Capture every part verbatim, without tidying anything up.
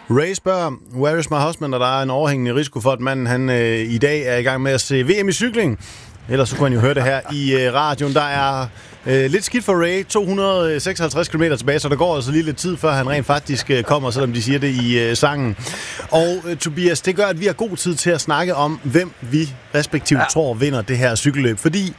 Ray spørger, where is my husband, og der er en overhængende risiko for, at manden han, øh, i dag er i gang med at se V M i cykling. Ellers så kunne han jo høre det her i øh, radioen. Der er øh, lidt skidt for Ray, to hundrede og seksoghalvtreds kilometer tilbage, så der går altså lige lidt tid, før han rent faktisk øh, kommer, selvom de siger det i øh, sangen. Og øh, Tobias, det gør, at vi har god tid til at snakke om, hvem vi respektivt ja. tror vinder det her cykelløb, fordi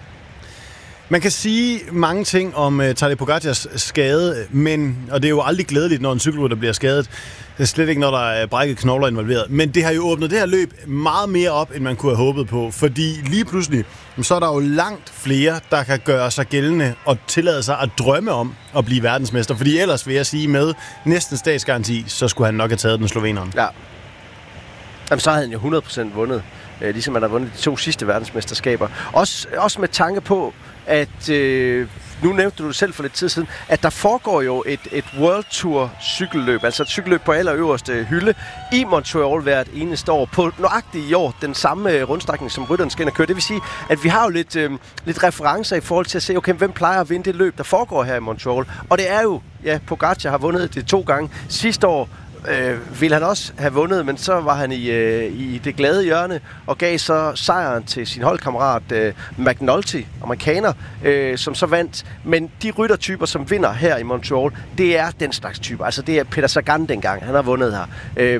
man kan sige mange ting om uh, Tadej Pogacars skade, men, og det er jo aldrig glædeligt, når en cykelrytter bliver skadet. Det er slet ikke, når der er brækket knogler involveret. Men det har jo åbnet det her løb meget mere op, end man kunne have håbet på. Fordi lige pludselig, så er der jo langt flere, der kan gøre sig gældende og tillade sig at drømme om at blive verdensmester. Fordi ellers vil jeg sige, med næsten statsgaranti, så skulle han nok have taget den sloveneren. Ja. Jamen, så havde han jo hundrede procent vundet. Øh, ligesom han har vundet de to sidste verdensmesterskaber. Også, også med tanke på, at øh, nu nævnte du det selv for lidt tid siden, at der foregår jo et, et World Tour cykelløb, altså et cykelløb på allerøverste hylde i Montreal hvert eneste år, på nøjagtigt i år, den samme rundstrækning, som rytteren skal ind og køre. Det vil sige, at vi har jo lidt, øh, lidt referencer i forhold til at se, okay, hvem plejer at vinde det løb, der foregår her i Montreal. Og det er jo, ja, Pogacar har vundet det to gange. Sidste år Øh, ville han også have vundet, men så var han i, øh, i det glade hjørne og gav så sejren til sin holdkammerat øh, McNulty, amerikaner, øh, som så vandt. Men de ryttertyper, som vinder her i Montreal, det er den slags typer. Altså det er Peter Sagan dengang, han har vundet her. Øh,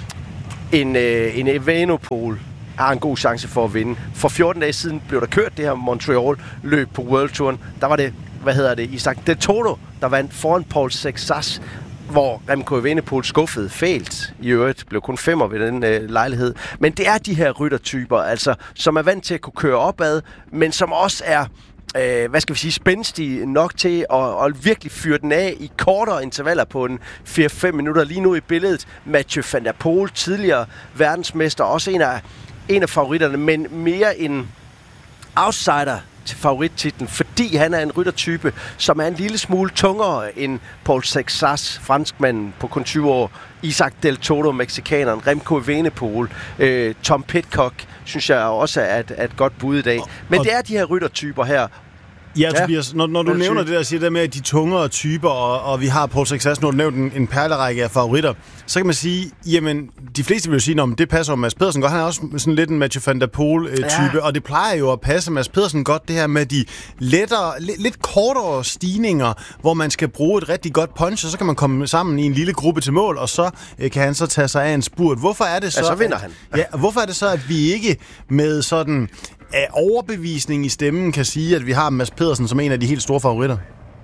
en, øh, en Evenepoel har en god chance for at vinde. For fjorten dage siden blev der kørt det her Montreal-løb på World Touren. Der var det, hvad hedder det, Isaac Del Toro, der vandt foran Paul Sexas, hvor Remco Evenepoel skuffede fælt. I øvrigt blev kun femmer ved den øh, lejlighed. Men det er de her ryttertyper, altså, som er vant til at kunne køre opad, men som også er, øh, hvad skal vi sige, spændstige nok til at, at virkelig fyre den af i kortere intervaller på en fire til fem minutter. Lige nu i billedet Mathieu van der Poel, tidligere verdensmester, også en af, en af favoritterne, men mere en outsider til favorittitlen, fordi han er en ryttertype, som er en lille smule tungere end Paul Sexas, franskmanden på kun tyve år, Isaac Del Toro, mexikaneren, Remco Evenepoel, øh, Tom Pidcock, synes jeg også er et, er et godt bud i dag. Men og det er de her ryttertyper her. Ja, Tobias, når, når du ja, nævner det der, siger det med de tungere typer, og, og vi har Paul Sexas, når du nævnt en, en perlerække af favoritter, så kan man sige, jamen, de fleste vil jo sige, at det passer om Mads Pedersen godt. Han er også sådan lidt en Mathieu van der Poel-type, ja. Og det plejer jo at passe Mads Pedersen godt, det her med de lettere, lidt, lidt kortere stigninger, hvor man skal bruge et rigtig godt punch, og så kan man komme sammen i en lille gruppe til mål, og så øh, kan han så tage sig af en spurt. Hvorfor er det så... Ja, så vinder han. At, ja, hvorfor er det så, at vi ikke med sådan... af overbevisning i stemmen kan sige, at vi har Mads Pedersen som en af de helt store favoritter?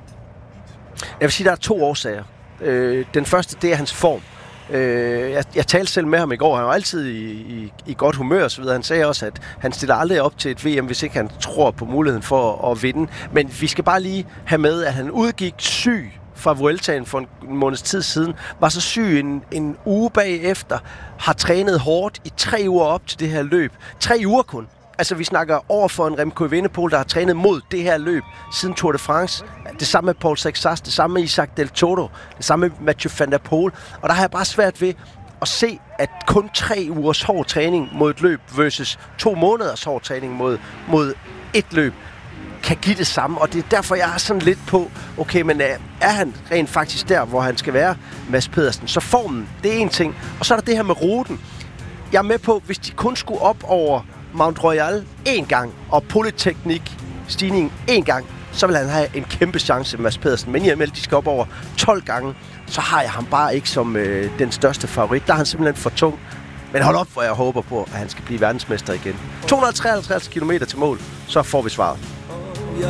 Jeg vil sige, at der er to årsager. Øh, den første, det er hans form. Øh, jeg, jeg talte selv med ham i går. Han var altid i, i, i godt humør og så videre. Han sagde også, at han stiller aldrig op til et V M, hvis ikke han tror på muligheden for at, at vinde. Men vi skal bare lige have med, at han udgik syg fra Vueltaen for en måneds tid siden, var så syg en, en uge bagefter, har trænet hårdt i tre uger op til det her løb. Tre uger kun. Altså, vi snakker over for en Remco Evenepoel, der har trænet mod det her løb siden Tour de France. Det samme med Paul Sexas, det samme med Isaac Del Toro, det samme med Mathieu van der Poel. Og der har jeg bare svært ved at se, at kun tre ugers hård træning mod et løb versus to måneders hård træning mod, mod et løb kan give det samme. Og det er derfor, jeg er sådan lidt på, okay, men er han rent faktisk der, hvor han skal være, Mads Pedersen? Så formen, det er en ting. Og så er der det her med ruten. Jeg er med på, hvis de kun skulle op over Mount Royal én gang, og Polyteknik stigning én gang, så vil han have en kæmpe chance med Mads Pedersen. Men i og med, at de skal op over tolv gange, så har jeg ham bare ikke som øh, den største favorit. Der er han simpelthen for tung. Men hold op, hvor jeg håber på, at han skal blive verdensmester igen. to hundrede og treoghalvtreds kilometer til mål, så får vi svaret.